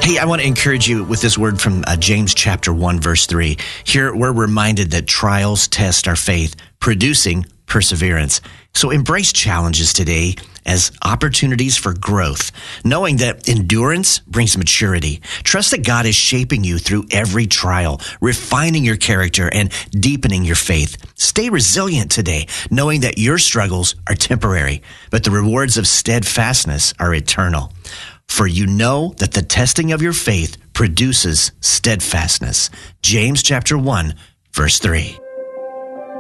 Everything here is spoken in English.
Hey, I want to encourage you with this word from James chapter 1, verse 3. Here, we're reminded that trials test our faith, producing perseverance. So embrace challenges today as opportunities for growth, knowing that endurance brings maturity. Trust that God is shaping you through every trial, refining your character and deepening your faith. Stay resilient today, knowing that your struggles are temporary, but the rewards of steadfastness are eternal. For you know that the testing of your faith produces steadfastness. James chapter 1, verse 3.